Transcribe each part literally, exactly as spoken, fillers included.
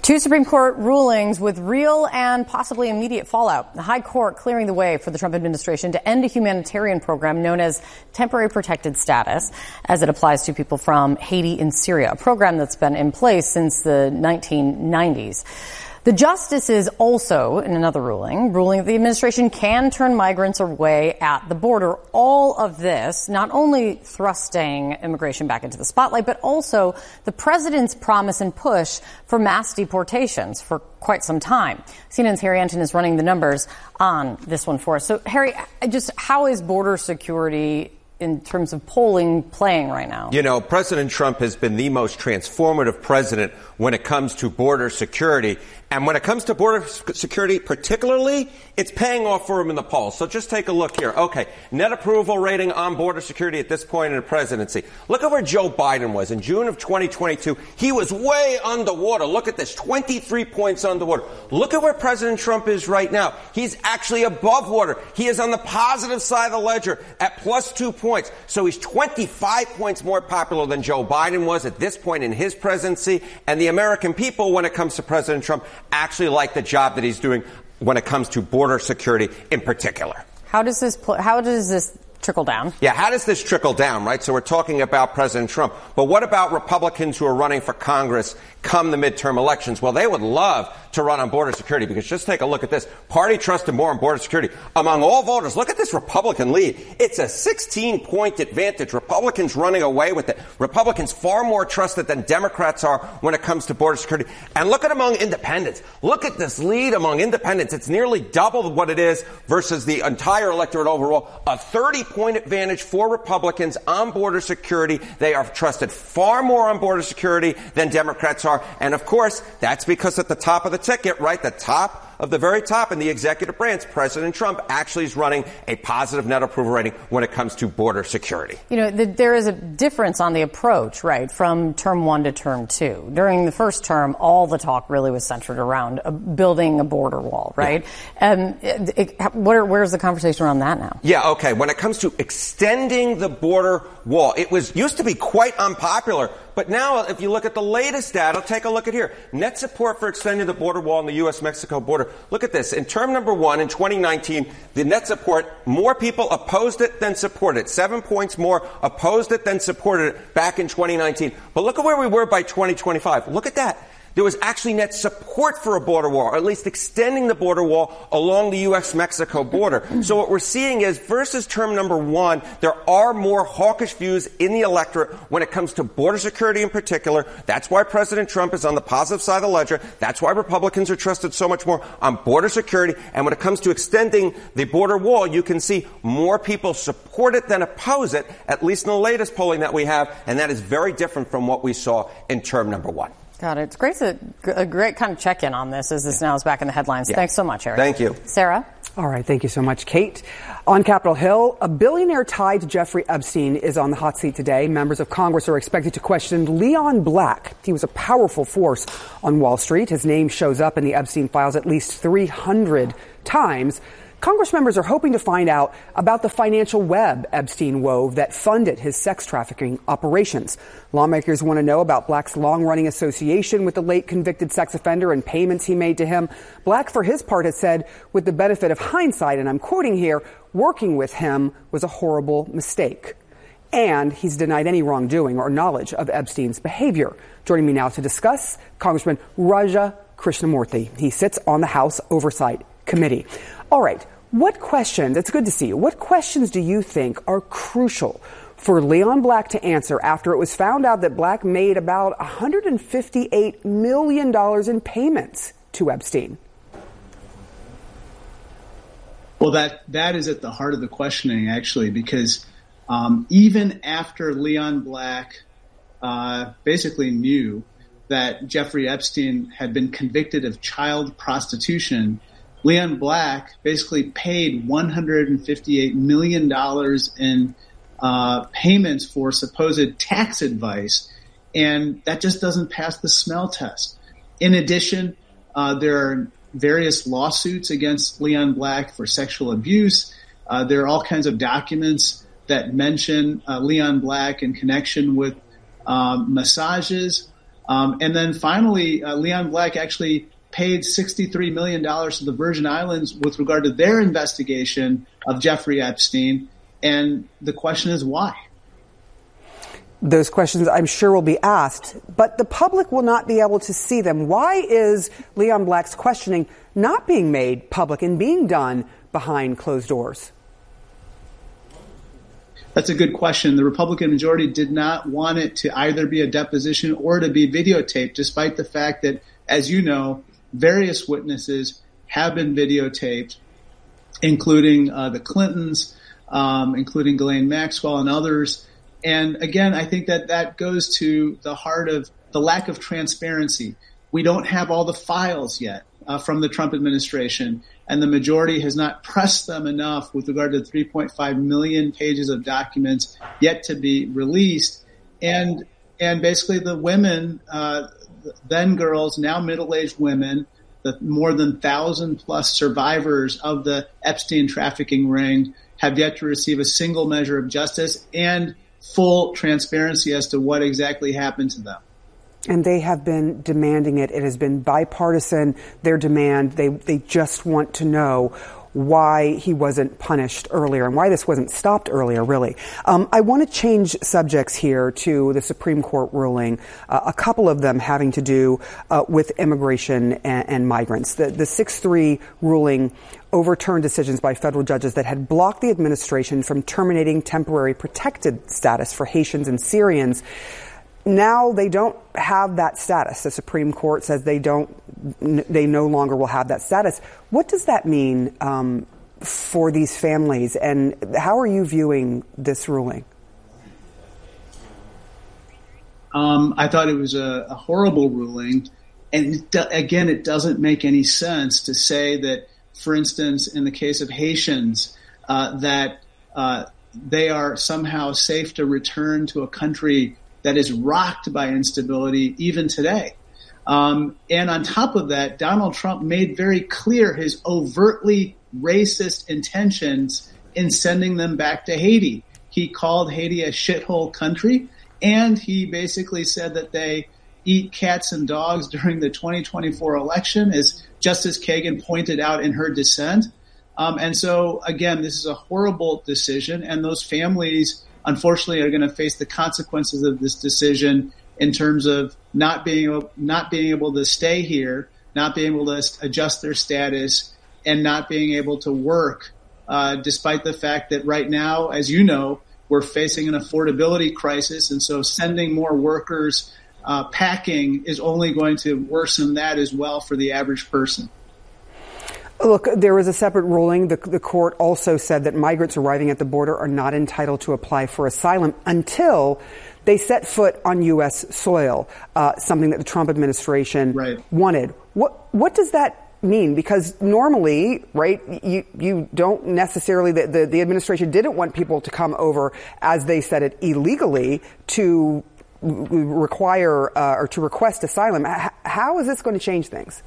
Two Supreme Court rulings with real and possibly immediate fallout. The High Court clearing the way for the Trump administration to end a humanitarian program known as temporary protected status as it applies to people from Haiti and Syria, a program that's been in place since the nineteen nineties. The justices also, in another ruling, ruling that the administration can turn migrants away at the border. All of this not only thrusting immigration back into the spotlight, but also the president's promise and push for mass deportations for quite some time. C N N's Harry Enten is running the numbers on this one for us. So, Harry, just how is border security in terms of polling playing right now? You know, President Trump has been the most transformative president when it comes to border security. And when it comes to border security particularly, it's paying off for him in the polls. So just take a look here. Okay, net approval rating on border security at this point in the presidency. Look at where Joe Biden was. In June of twenty twenty-two, he was way underwater. Look at this, twenty-three points underwater. Look at where President Trump is right now. He's actually above water. He is on the positive side of the ledger at plus two points. So he's twenty-five points more popular than Joe Biden was at this point in his presidency. And the American people, when it comes to President Trump, actually like the job that he's doing when it comes to border security in particular. How does this pl- how does this trickle down? Yeah, how does this trickle down, right? So we're talking about President Trump. But what about Republicans who are running for Congress come the midterm elections? Well, they would love to run on border security because just take a look at this. Party trusted more on border security. Among all voters, look at this Republican lead. It's a sixteen-point advantage. Republicans running away with it. Republicans far more trusted than Democrats are when it comes to border security. And look at among independents. Look at this lead among independents. It's nearly double what it is versus the entire electorate overall. A thirty-point advantage for Republicans on border security. They are trusted far more on border security than Democrats are. And, of course, that's because at the top of the ticket, right, the top of the very top in the executive branch, President Trump actually is running a positive net approval rating when it comes to border security. You know, the, there is a difference on the approach, right, from term one to term two. During the first term, all the talk really was centered around uh, building a border wall, right? Yeah. Um, it, it, where, where's the conversation around that now? Yeah, okay. When it comes to extending the border wall, it was used to be quite unpopular. But now, if you look at the latest data, take a look at here. Net support for extending the border wall on the U S Mexico border. Look at this. In term number one, in twenty nineteen, the net support, more people opposed it than supported it. Seven points more opposed it than supported it back in twenty nineteen. But look at where we were by twenty twenty-five. Look at that. There was actually net support for a border wall, or at least extending the border wall along the U S Mexico border. So what we're seeing is, versus term number one, there are more hawkish views in the electorate when it comes to border security in particular. That's why President Trump is on the positive side of the ledger. That's why Republicans are trusted so much more on border security. And when it comes to extending the border wall, you can see more people support it than oppose it, at least in the latest polling that we have. And that is very different from what we saw in term number one. Got it. It's great to, a great kind of check-in on this as this yeah. now is back in the headlines. Yeah. Thanks so much, Eric. Thank you. Sarah? All right. Thank you so much, Kate. On Capitol Hill, a billionaire tied to Jeffrey Epstein is on the hot seat today. Members of Congress are expected to question Leon Black. He was a powerful force on Wall Street. His name shows up in the Epstein files at least three hundred times. Congress members are hoping to find out about the financial web Epstein wove that funded his sex trafficking operations. Lawmakers want to know about Black's long-running association with the late convicted sex offender and payments he made to him. Black, for his part, has said, with the benefit of hindsight, and I'm quoting here, working with him was a horrible mistake. And he's denied any wrongdoing or knowledge of Epstein's behavior. Joining me now to discuss, Congressman Raja Krishnamoorthi. He sits on the House Oversight Committee. All right. What questions, it's good to see you, what questions do you think are crucial for Leon Black to answer after it was found out that Black made about one hundred fifty-eight million dollars in payments to Epstein? Well, that that is at the heart of the questioning, actually, because um, even after Leon Black uh, basically knew that Jeffrey Epstein had been convicted of child prostitution, Leon Black basically paid one hundred fifty-eight million dollars in uh, payments for supposed tax advice, and that just doesn't pass the smell test. In addition, uh, there are various lawsuits against Leon Black for sexual abuse. Uh, there are all kinds of documents that mention uh, Leon Black in connection with um, massages. Um, and then finally, uh, Leon Black actually paid sixty-three million dollars to the Virgin Islands with regard to their investigation of Jeffrey Epstein. And the question is why? Those questions, I'm sure, will be asked, but the public will not be able to see them. Why is Leon Black's questioning not being made public and being done behind closed doors? That's a good question. The Republican majority did not want it to either be a deposition or to be videotaped, despite the fact that, as you know, various witnesses have been videotaped, including uh, the Clintons, um, including Ghislaine Maxwell and others. And again, I think that that goes to the heart of the lack of transparency. We don't have all the files yet uh, from the Trump administration, and the majority has not pressed them enough with regard to three point five million pages of documents yet to be released. And and basically the women, uh, then girls, now middle-aged women, the more than thousand plus survivors of the Epstein trafficking ring have yet to receive a single measure of justice and full transparency as to what exactly happened to them. And they have been demanding it. It has been bipartisan, their demand. They they just want to know why he wasn't punished earlier and why this wasn't stopped earlier, really. Um, I want to change subjects here to the Supreme Court ruling, uh, a couple of them having to do uh, with immigration and, and migrants. The, the six three ruling overturned decisions by federal judges that had blocked the administration from terminating temporary protected status for Haitians and Syrians. Now they don't have that status. The Supreme Court says they don't, they no longer will have that status. What does that mean um, for these families, and how are you viewing this ruling? Um, I thought it was a, a horrible ruling, and it do, again, it doesn't make any sense to say that, for instance, in the case of Haitians, uh, that uh, they are somehow safe to return to a country that is rocked by instability even today. Um, and on top of that, Donald Trump made very clear his overtly racist intentions in sending them back to Haiti. He called Haiti a shithole country, and he basically said that they eat cats and dogs during the twenty twenty-four election, as Justice Kagan pointed out in her dissent. Um, and so, again, this is a horrible decision, and those families, unfortunately, are going to face the consequences of this decision in terms of not being able, not being able to stay here, not being able to adjust their status, and not being able to work, uh, despite the fact that right now, as you know, we're facing an affordability crisis. And so sending more workers uh, packing is only going to worsen that as well for the average person. Look, there was a separate ruling. The, the court also said that migrants arriving at the border are not entitled to apply for asylum until they set foot on U S soil, uh, something that the Trump administration right. wanted. What what does that mean? Because normally, right, you you don't necessarily, the, the, the administration didn't want people to come over, as they said it, illegally to require uh, or to request asylum. H- how is this going to change things?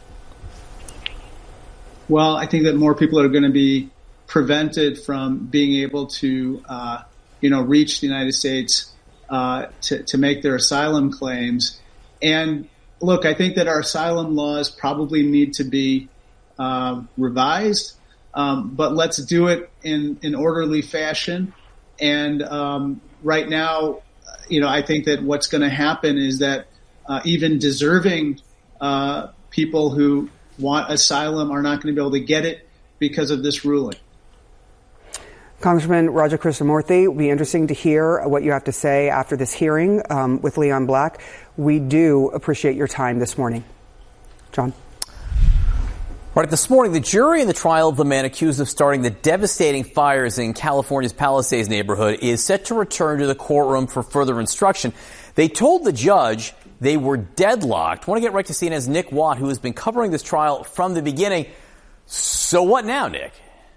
Well, I think that more people are going to be prevented from being able to, uh, you know, reach the United States uh, to, to make their asylum claims. And look, I think that our asylum laws probably need to be uh, revised, um, but let's do it in an orderly fashion. And um, right now, you know, I think that what's going to happen is that uh, even deserving uh, people who want asylum are not going to be able to get it because of this ruling. Congressman Raja Krishnamoorthi, it will be interesting to hear what you have to say after this hearing um, with Leon Black. We do appreciate your time this morning. John. Right, this morning, the jury in the trial of the man accused of starting the devastating fires in California's Palisades neighborhood is set to return to the courtroom for further instruction. They told the judge they were deadlocked. I want to get right to C N N's Nick Watt, who has been covering this trial from the beginning. So what now, Nick?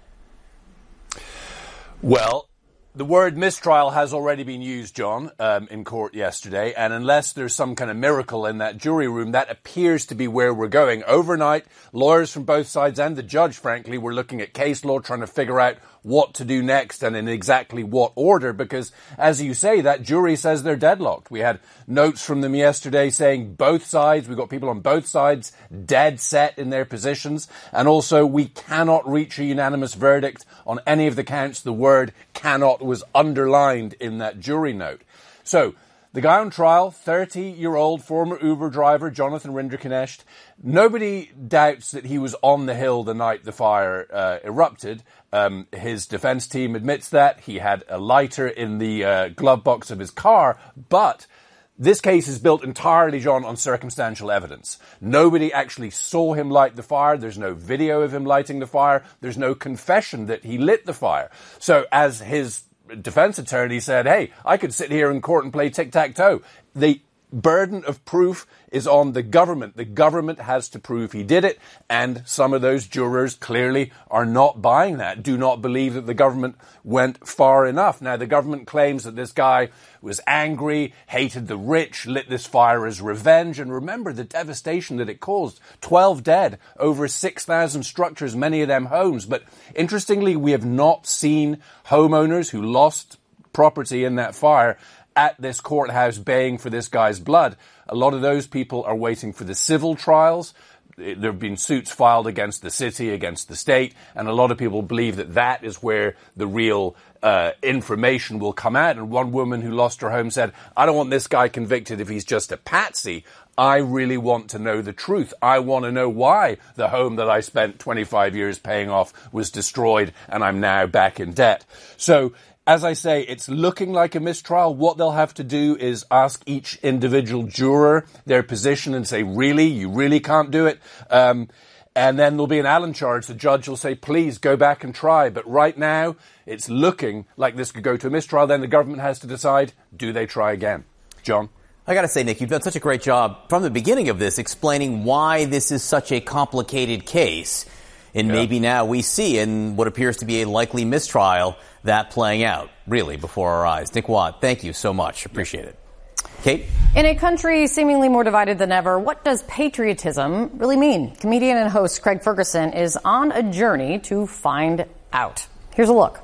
Well, the word mistrial has already been used, John, um, in court yesterday. And unless there's some kind of miracle in that jury room, that appears to be where we're going. Overnight, lawyers from both sides and the judge, frankly, were looking at case law, trying to figure out what to do next and in exactly what order, because, as you say, that jury says they're deadlocked. We had notes from them yesterday saying both sides, we've got people on both sides dead set in their positions, and also we cannot reach a unanimous verdict on any of the counts. The word cannot was underlined in that jury note. So, the guy on trial, thirty-year-old former Uber driver, Jonathan Rinderknecht, nobody doubts that he was on the hill the night the fire uh, erupted. Um, his defense team admits that. He had a lighter in the uh, glove box of his car, but this case is built entirely, John, on circumstantial evidence. Nobody actually saw him light the fire. There's no video of him lighting the fire. There's no confession that he lit the fire. So as his defense attorney said, hey, I could sit here in court and play tic-tac-toe. The burden of proof is on the government. The government has to prove he did it, and some of those jurors clearly are not buying that, do not believe that the government went far enough. Now, the government claims that this guy was angry, hated the rich, lit this fire as revenge, and remember the devastation that it caused. twelve dead, over six thousand structures, many of them homes. But interestingly, we have not seen homeowners who lost property in that fire at this courthouse baying for this guy's blood. A lot of those people are waiting for the civil trials. There have been suits filed against the city, against the state, and a lot of people believe that that is where the real uh, information will come out. And one woman who lost her home said, I don't want this guy convicted if he's just a patsy. I really want to know the truth. I want to know why the home that I spent twenty-five years paying off was destroyed and I'm now back in debt. So, as I say, it's looking like a mistrial. What they'll have to do is ask each individual juror their position and say, really, you really can't do it. Um, and then there'll be an Allen charge. The judge will say, please go back and try. But right now, it's looking like this could go to a mistrial. Then the government has to decide, do they try again? John? I got to say, Nick, you've done such a great job from the beginning of this explaining why this is such a complicated case. And yeah. maybe now we see in what appears to be a likely mistrial that playing out, really, before our eyes. Nick Watt, thank you so much. Appreciate it. Kate? In a country seemingly more divided than ever, what does patriotism really mean? Comedian and host Craig Ferguson is on a journey to find out. Here's a look.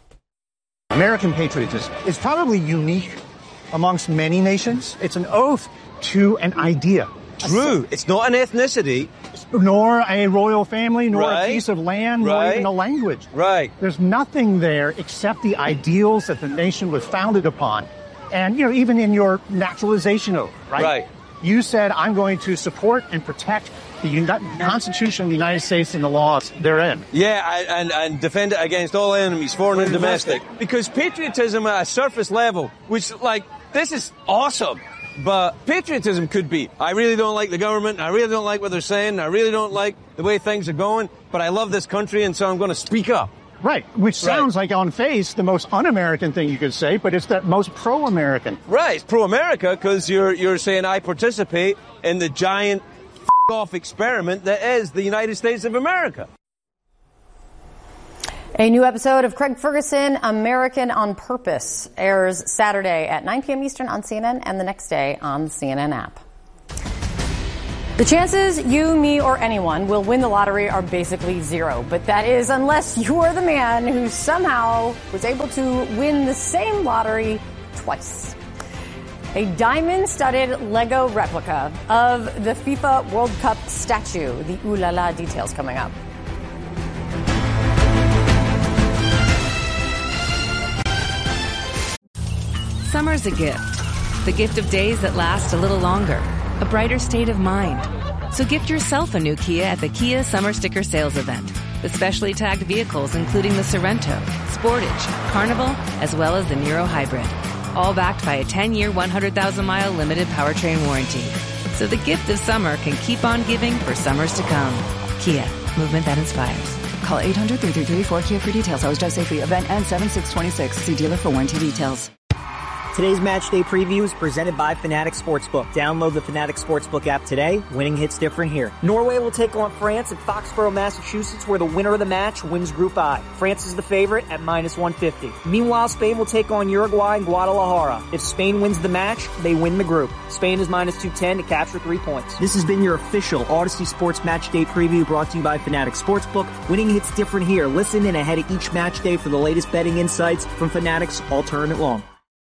American patriotism is probably unique amongst many nations. It's an oath to an idea. True. It's not an ethnicity. Nor a royal family, nor right. a piece of land, right. nor even a language. Right. There's nothing there except the ideals that the nation was founded upon. And, you know, even in your naturalization oath, right? Right. You said, I'm going to support and protect the Uni- Constitution of the United States and the laws therein. Yeah, I, and, and defend it against all enemies, foreign and domestic. Because patriotism at a surface level, which, like, this is awesome. But patriotism could be, I really don't like the government, I really don't like what they're saying, I really don't like the way things are going, but I love this country and so I'm going to speak up. Right, which sounds right. like on face the most un-American thing you could say, but it's the most pro-American. Right, it's pro-America because you're, you're saying I participate in the giant f***-off experiment that is the United States of America. A new episode of Craig Ferguson, American on Purpose, airs Saturday at nine p.m. Eastern on C N N and the next day on the C N N app. The chances you, me, or anyone will win the lottery are basically zero. But that is unless you are the man who somehow was able to win the same lottery twice. A diamond-studded Lego replica of the FIFA World Cup statue. The ooh la la details coming up. Summer's a gift. The gift of days that last a little longer. A brighter state of mind. So gift yourself a new Kia at the Kia Summer Sticker Sales Event. With specially tagged vehicles including the Sorrento, Sportage, Carnival, as well as the Niro Hybrid. All backed by a ten-year, one hundred thousand mile limited powertrain warranty. So the gift of summer can keep on giving for summers to come. Kia, movement that inspires. Call eight hundred, three three three, four K I A for details. Always drive safely. Event ends seven six twenty-six. See dealer for warranty details. Today's match day preview is presented by Fanatics Sportsbook. Download the Fanatics Sportsbook app today. Winning hits different here. Norway will take on France at Foxborough, Massachusetts, where the winner of the match wins Group I. France is the favorite at minus one fifty. Meanwhile, Spain will take on Uruguay in Guadalajara. If Spain wins the match, they win the group. Spain is minus two ten to capture three points. This has been your official Odyssey Sports Match Day preview brought to you by Fanatics Sportsbook. Winning hits different here. Listen in ahead of each match day for the latest betting insights from Fanatics All Tournament Long.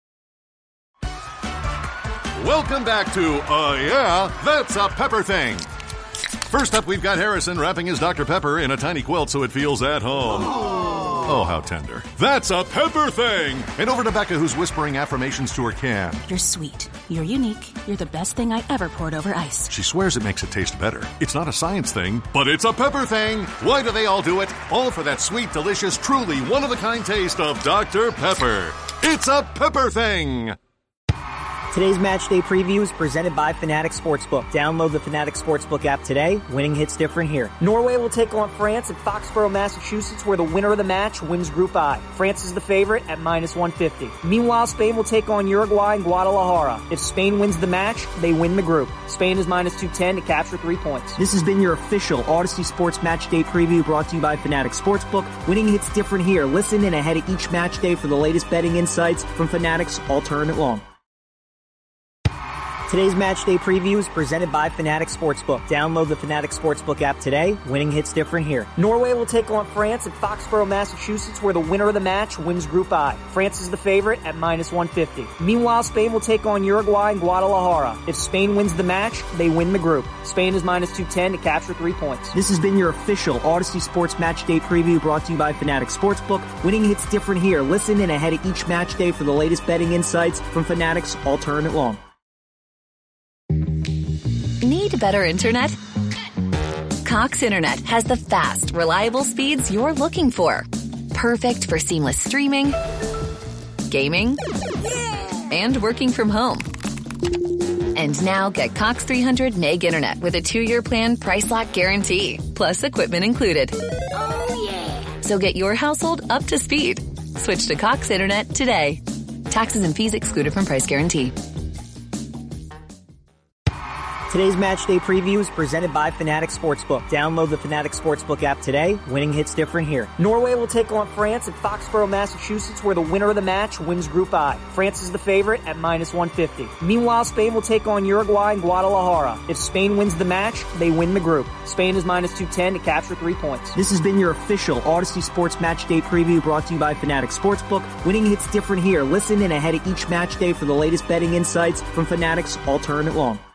Welcome back to Uh Yeah, That's a Pepper Thing. First up, we've got Harrison wrapping his Doctor Pepper in a tiny quilt so it feels at home. Oh, how tender. That's a Pepper Thing! And over to Becca, who's whispering affirmations to her can. You're sweet. You're unique. You're the best thing I ever poured over ice. She swears it makes it taste better. It's not a science thing, but it's a Pepper Thing! Why do they all do it? All for that sweet, delicious, truly one-of-a-kind taste of Doctor Pepper. It's a Pepper Thing! Today's match day preview is presented by Fanatics Sportsbook. Download the Fanatics Sportsbook app today. Winning hits different here. Norway will take on France at Foxborough, Massachusetts, where the winner of the match wins Group I. France is the favorite at minus one fifty. Meanwhile, Spain will take on Uruguay in Guadalajara. If Spain wins the match, they win the group. Spain is minus two ten to capture three points. This has been your official Odyssey Sports Match Day preview brought to you by Fanatics Sportsbook. Winning hits different here. Listen in ahead of each match day for the latest betting insights from Fanatics All Tournament Long. Today's match day preview is presented by Fanatics Sportsbook. Download the Fanatics Sportsbook app today. Winning hits different here. Norway will take on France at Foxborough, Massachusetts, where the winner of the match wins Group I. France is the favorite at minus one fifty. Meanwhile, Spain will take on Uruguay in Guadalajara. If Spain wins the match, they win the group. Spain is minus two ten to capture three points. This has been your official Odyssey Sports Match Day preview brought to you by Fanatics Sportsbook. Winning hits different here. Listen in ahead of each match day for the latest betting insights from Fanatics All Tournament Long. Need better internet? Cox Internet has the fast, reliable speeds you're looking for. Perfect for seamless streaming, gaming, and working from home. And now get Cox three hundred meg internet with a two-year plan price lock guarantee, plus equipment included. Oh, yeah. So get your household up to speed. Switch to Cox Internet today. Taxes and fees excluded from price guarantee. Today's match day preview is presented by Fanatics Sportsbook. Download the Fanatics Sportsbook app today. Winning hits different here. Norway will take on France at Foxborough, Massachusetts, where the winner of the match wins Group I. France is the favorite at minus one fifty. Meanwhile, Spain will take on Uruguay in Guadalajara. If Spain wins the match, they win the group. Spain is minus two ten to capture three points. This has been your official Odyssey Sports Match Day preview brought to you by Fanatics Sportsbook. Winning hits different here. Listen in ahead of each match day for the latest betting insights from Fanatics All Tournament Long.